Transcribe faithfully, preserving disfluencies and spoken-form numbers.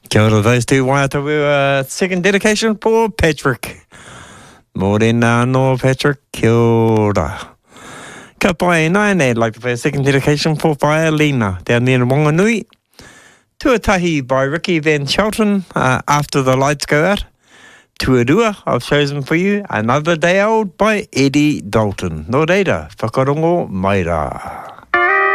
Kia ora, those two waiata. We were second dedication for Patrick. Morena no Patrick, kia ora. Ka pai nine, I'd like to play a second dedication for Lena down there in Wanganui. Tuatahi by Ricky Van Shelton, uh, After the Lights Go Out. Tuarua, I've chosen for you Another Day Old by Eddie Dalton. No reira, whakarongo mai rā.